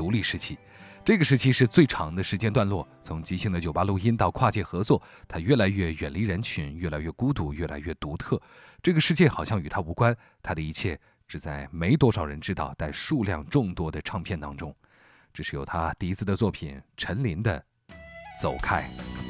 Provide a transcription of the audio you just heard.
独立时期。这个时期是最长的时间段落，从即兴的酒吧录音到跨界合作，他越来越远离人群，越来越孤独，越来越独特。这个世界好像与他无关，他的一切只在没多少人知道但数量众多的唱片当中。这是由他第一次的作品陈琳的《走开》。